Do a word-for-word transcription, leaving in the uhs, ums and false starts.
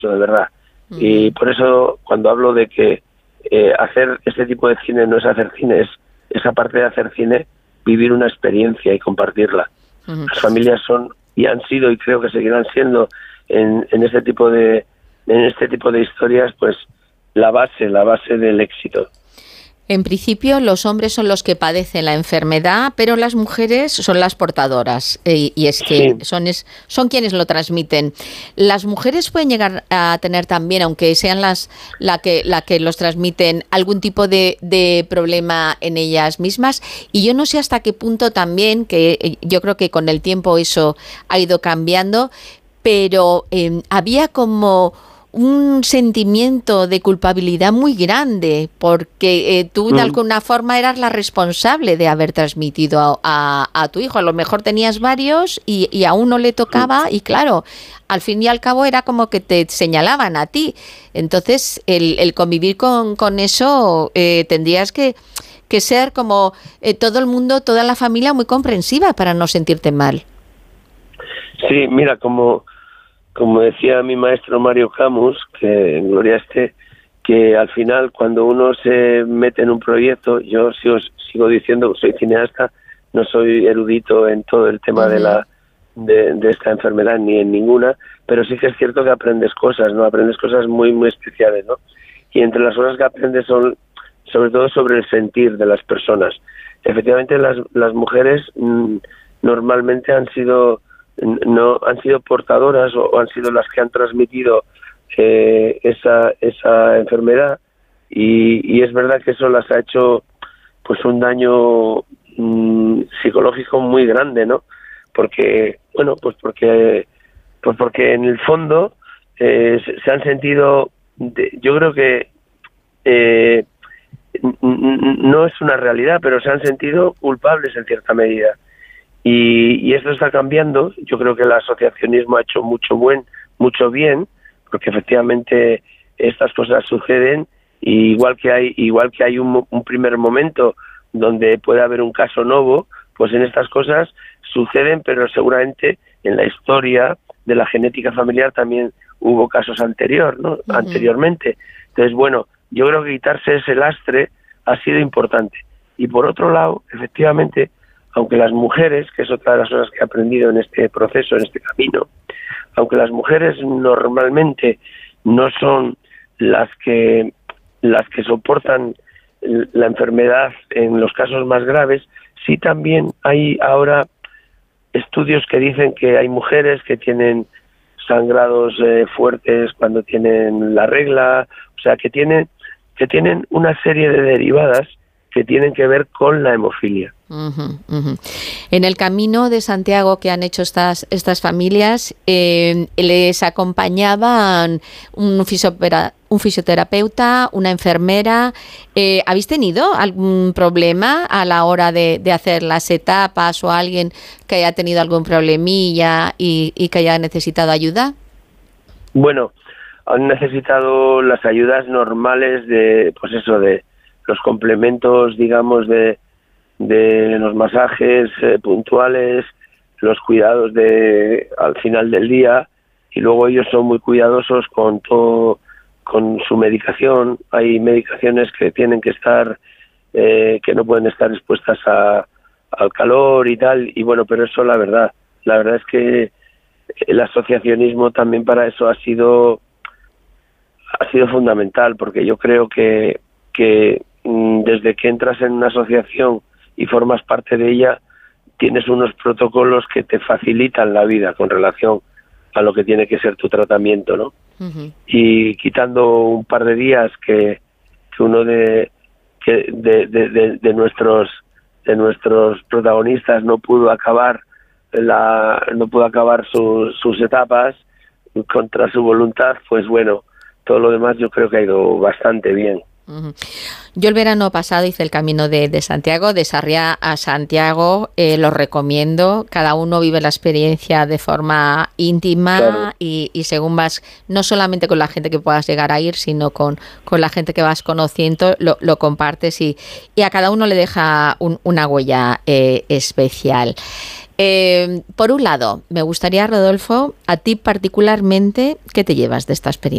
de verdad. Uh-huh. Y por eso cuando hablo de que eh, hacer este tipo de cine no es hacer cine, es esa parte de hacer cine, vivir una experiencia y compartirla. Uh-huh. Las familias son y han sido y creo que seguirán siendo en, en este tipo de en este tipo de historias, pues la base, la base del éxito. En principio, los hombres son los que padecen la enfermedad, pero las mujeres son las portadoras. Y, y es que sí. son, es, son quienes lo transmiten. Las mujeres pueden llegar a tener también, aunque sean las la que, la que los transmiten, algún tipo de, de problema en ellas mismas. Y yo no sé hasta qué punto también, que yo creo que con el tiempo eso ha ido cambiando, pero eh, había como un sentimiento de culpabilidad muy grande, porque eh, tú de alguna forma eras la responsable de haber transmitido a, a, a tu hijo. A lo mejor tenías varios y, y a uno le tocaba y claro, al fin y al cabo era como que te señalaban a ti. Entonces el, el convivir con, con eso eh, tendrías que, que ser como eh, todo el mundo, toda la familia muy comprensiva para no sentirte mal. Sí, mira, como Como decía mi maestro Mario Camus, que en gloria esté, que al final cuando uno se mete en un proyecto, yo sigo, sigo diciendo que soy cineasta, no soy erudito en todo el tema uh-huh. de la de, de esta enfermedad ni en ninguna, pero sí que es cierto que aprendes cosas, ¿no? Aprendes cosas muy muy especiales, ¿no? Y entre las cosas que aprendes son sobre todo sobre el sentir de las personas. Efectivamente las las mujeres mmm, normalmente han sido no han sido portadoras o, o han sido las que han transmitido eh, esa esa enfermedad y, y es verdad que eso las ha hecho pues un daño mmm, psicológico muy grande, ¿no? Porque bueno pues porque pues porque en el fondo eh, se, se han sentido de, yo creo que eh, n- n- no es una realidad, pero se han sentido culpables en cierta medida. Y, y esto está cambiando. Yo creo que el asociacionismo ha hecho mucho buen, mucho bien, porque efectivamente estas cosas suceden. Y igual que hay, igual que hay un, un primer momento donde puede haber un caso nuevo, pues en estas cosas suceden, pero seguramente en la historia de la genética familiar también hubo casos anterior, ¿no? Uh-huh. anteriormente. Entonces, bueno, yo creo que quitarse ese lastre ha sido importante. Y por otro lado, efectivamente, aunque las mujeres, que es otra de las cosas que he aprendido en este proceso, en este camino, aunque las mujeres normalmente no son las que las que soportan la enfermedad en los casos más graves, sí también hay ahora estudios que dicen que hay mujeres que tienen sangrados eh, fuertes cuando tienen la regla, o sea, que tienen que tienen una serie de derivadas que tienen que ver con la hemofilia. Uh-huh, uh-huh. En el camino de Santiago que han hecho estas estas familias, eh, les acompañaban un, fisiopera, un fisioterapeuta, una enfermera. Eh, ¿Habéis tenido algún problema a la hora de, de hacer las etapas o alguien que haya tenido algún problemilla y, y que haya necesitado ayuda? Bueno, han necesitado las ayudas normales de, pues eso, de los complementos, digamos, de de los masajes eh, puntuales, los cuidados de al final del día, y luego ellos son muy cuidadosos con todo, con su medicación. Hay medicaciones que tienen que estar eh, que no pueden estar expuestas a, al calor y tal, y bueno, pero eso la verdad, la verdad es que el asociacionismo también para eso ha sido ha sido fundamental, porque yo creo que que mmm, desde que entras en una asociación y formas parte de ella, tienes unos protocolos que te facilitan la vida con relación a lo que tiene que ser tu tratamiento, ¿no? Uh-huh. Y quitando un par de días que, que uno de, que de, de, de, de nuestros de nuestros protagonistas no pudo acabar la no pudo acabar su, sus etapas contra su voluntad, pues bueno, todo lo demás yo creo que ha ido bastante bien. Uh-huh. Yo el verano pasado hice el camino de, de Santiago, de Sarriá a Santiago, eh, lo recomiendo. Cada uno vive la experiencia de forma íntima, claro. y, y según vas, no solamente con la gente que puedas llegar a ir, sino con, con la gente que vas conociendo, lo, lo compartes y, y a cada uno le deja un, una huella eh, especial. Eh, por un lado, me gustaría, Rodolfo, a ti particularmente, ¿qué te llevas de esta experiencia?